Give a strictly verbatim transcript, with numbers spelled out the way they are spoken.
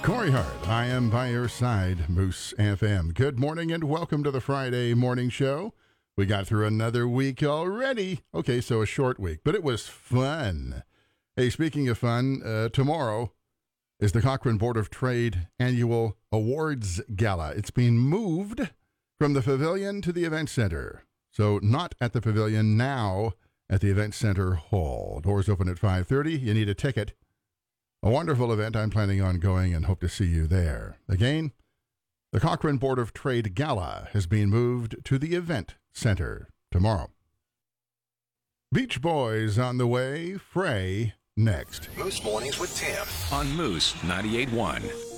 Corey Hart, I am by your side, Moose F M. Good morning and welcome to the Friday morning show. We got through another week already. Okay, so a short week, but it was fun. Hey, speaking of fun, uh, tomorrow is the Cochrane Board of Trade Annual Awards Gala. It's being moved from the Pavilion to the Event Center. So not at the Pavilion, now at the Event Center Hall. Doors open at five thirty. You need a ticket. A wonderful event. I'm planning on going and hope to see you there. Again, the Cochrane Board of Trade Gala has been moved to the Event Center tomorrow. Beach Boys on the way. Frey next. Moose Mornings with Tim on Moose ninety-eight point one.